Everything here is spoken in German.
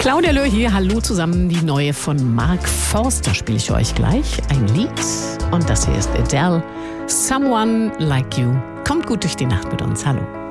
Claudia Löhr hier, hallo zusammen. Die neue von Mark Forster spiele ich euch gleich. Ein Lied und das hier ist Adele, Someone Like You. Kommt gut durch die Nacht mit uns, hallo.